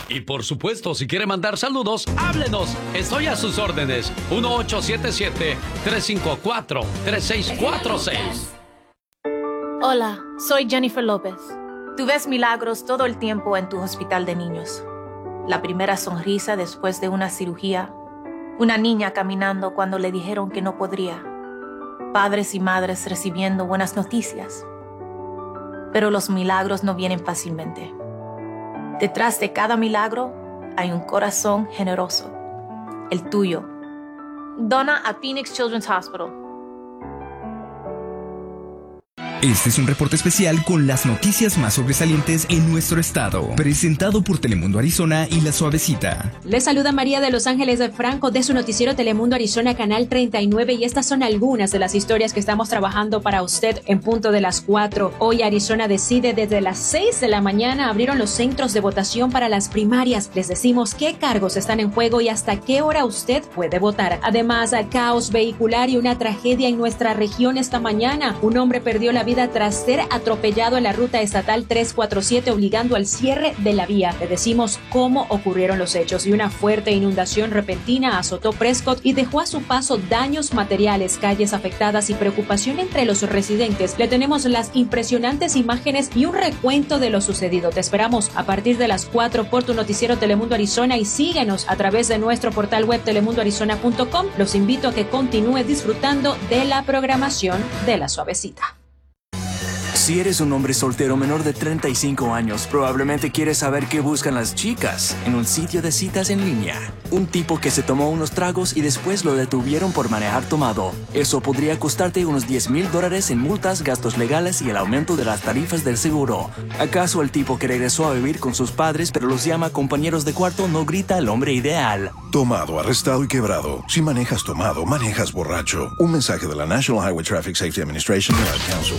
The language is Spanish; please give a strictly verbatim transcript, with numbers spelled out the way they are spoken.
Y por supuesto, si quiere mandar saludos, háblenos. Estoy a sus órdenes. uno ocho siete siete, tres cinco cuatro, tres seis cuatro seis. Hola, soy Jennifer López. Tú ves milagros todo el tiempo en tu hospital de niños. La primera sonrisa después de una cirugía. Una niña caminando cuando le dijeron que no podría. Padres y madres recibiendo buenas noticias. Pero los milagros no vienen fácilmente. Detrás de cada milagro hay un corazón generoso. El tuyo. Dona a Phoenix Children's Hospital. Este es un reporte especial con las noticias más sobresalientes en nuestro estado, presentado por Telemundo Arizona y La Suavecita. Les saluda María de Los Ángeles de Franco de su noticiero Telemundo Arizona Canal treinta y nueve, y estas son algunas de las historias que estamos trabajando para usted en punto de las cuatro. Hoy Arizona decide desde las seis de la mañana abrieron los centros de votación para las primarias. Les decimos qué cargos están en juego y hasta qué hora usted puede votar. Además, caos vehicular y una tragedia en nuestra región esta mañana. Un hombre perdió la vida tras ser atropellado en la ruta estatal trescientos cuarenta y siete, obligando al cierre de la vía. Le decimos cómo ocurrieron los hechos. Y una fuerte inundación repentina azotó Prescott y dejó a su paso daños materiales, calles afectadas y preocupación entre los residentes. Le tenemos las impresionantes imágenes y un recuento de lo sucedido. Te esperamos a partir de las cuatro por tu noticiero Telemundo Arizona y síguenos a través de nuestro portal web telemundo arizona punto com. Los invito a que continúe disfrutando de la programación de La Suavecita. Si eres un hombre soltero menor de treinta y cinco años, probablemente quieres saber qué buscan las chicas en un sitio de citas en línea. Un tipo que se tomó unos tragos y después lo detuvieron por manejar tomado. Eso podría costarte unos diez mil dólares en multas, gastos legales y el aumento de las tarifas del seguro. ¿Acaso el tipo que regresó a vivir con sus padres pero los llama compañeros de cuarto no grita el hombre ideal? Tomado, arrestado y quebrado. Si manejas tomado, manejas borracho. Un mensaje de la National Highway Traffic Safety Administration y Ad Council.